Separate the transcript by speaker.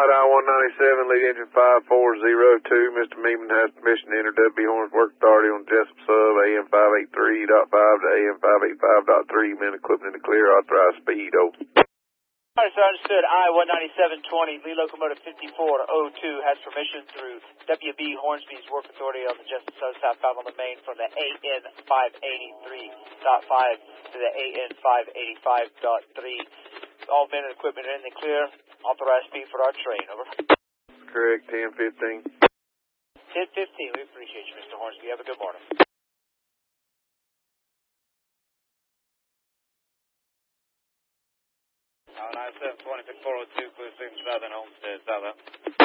Speaker 1: I-197, lead engine 5402. Mr. Meeman has permission to enter W. Horns Work Authority on Jessup Sub, AM 583.5 to AM 585.3. Men equipment in the clear, authorized speed, over.
Speaker 2: All right, sir, understood. I-19720, lead locomotive 5402 has permission through WB Hornsby's Work Authority on the Jessup Sub southbound on the main from the AN 583.5 to the AN 585.3. All men and equipment are in the clear. Authorized speed for our train, over.
Speaker 1: Correct, 1015.
Speaker 2: 1015, we appreciate you, Mr. Hornsby. Have a good morning.
Speaker 3: 9720, 402, clear signal southern Homestead, southbound.